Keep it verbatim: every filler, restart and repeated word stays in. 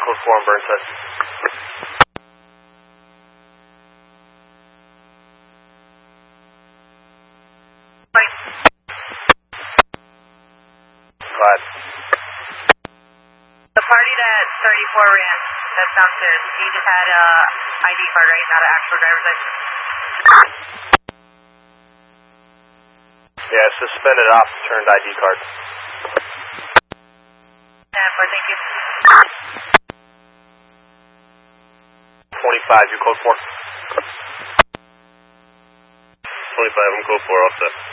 code four on Burnside. Right. Go ahead. The party that thirty-four ran, that's downstairs, he just had a I D card, right? Not an actual driver's license. Yeah, suspended off turned I D card. ten four, thank you. twenty-five, you code four. twenty-five, I'm code four, all set.